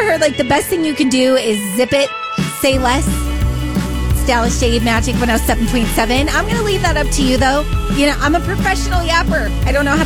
heard like the best thing you can do is zip it, say less. Stylish Shade Magic 107.7. I'm going to leave that up to you, though. You know, I'm a professional yapper. I don't know how to